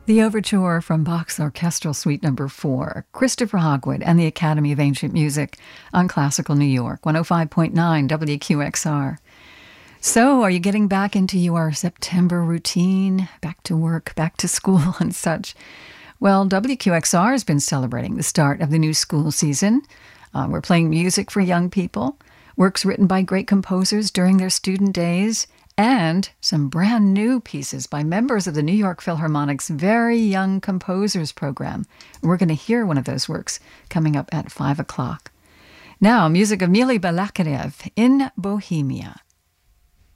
The overture from Bach's Orchestral Suite Number 4, Christopher Hogwood and the Academy of Ancient Music on Classical New York, 105.9 WQXR. So, are you getting back into your September routine? Back to work, back to school and such? Well, WQXR has been celebrating the start of the new school season. We're playing music for young people, works written by great composers during their student days, and some brand new pieces by members of the New York Philharmonic's Very Young Composers program. We're going to hear one of those works coming up at 5 o'clock. Now, music of Mily Balakirev in Bohemia.